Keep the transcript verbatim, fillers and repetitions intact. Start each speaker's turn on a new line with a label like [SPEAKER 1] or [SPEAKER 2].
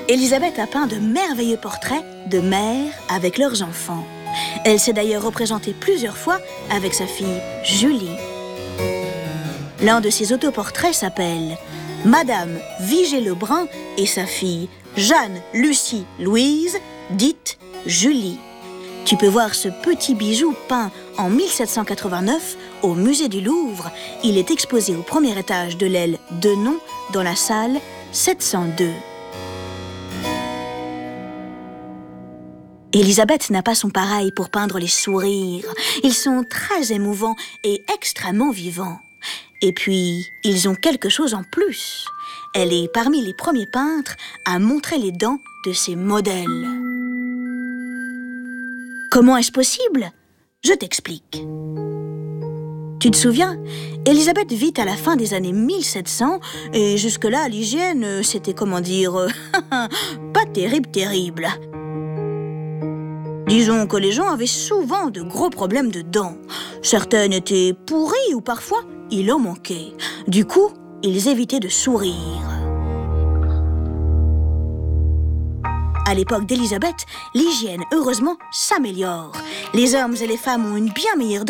[SPEAKER 1] Élisabeth a peint de merveilleux portraits de mères avec leurs enfants. Elle s'est d'ailleurs représentée plusieurs fois avec sa fille Julie. L'un de ses autoportraits s'appelle Madame Vigée-Lebrun et sa fille Jeanne Lucie Louise, dite Julie. Tu peux voir ce petit bijou peint en mille sept cent quatre-vingt-neuf au musée du Louvre. Il est exposé au premier étage de l'aile Denon dans la salle sept cent deux. Élisabeth n'a pas son pareil pour peindre les sourires. Ils sont très émouvants et extrêmement vivants. Et puis, ils ont quelque chose en plus. Elle est parmi les premiers peintres à montrer les dents de ses modèles. Comment est-ce possible? Je t'explique. Tu te souviens, Élisabeth vit à la fin des années mille sept cents et jusque-là, l'hygiène, c'était, comment dire, euh, pas terrible, terrible. Disons que les gens avaient souvent de gros problèmes de dents. Certaines étaient pourries ou parfois, il en manquait. Du coup, ils évitaient de sourire. À l'époque d'Élisabeth, l'hygiène, heureusement, s'améliore. Les hommes et les femmes ont une bien meilleure